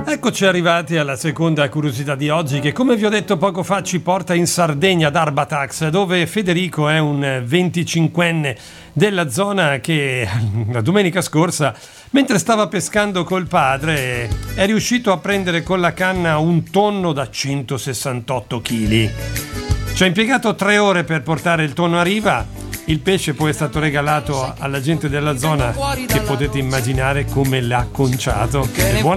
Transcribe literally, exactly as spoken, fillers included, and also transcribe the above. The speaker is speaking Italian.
Eccoci arrivati alla seconda curiosità di oggi, che come vi ho detto poco fa ci porta in Sardegna ad Arbatax, dove Federico è un venticinquenne della zona che la domenica scorsa, mentre stava pescando col padre, è riuscito a prendere con la canna un tonno da centosessantotto chili. Ci ha impiegato tre ore per portare il tonno a riva. Il pesce poi è stato regalato alla gente della zona, che potete immaginare come l'ha conciato. Buona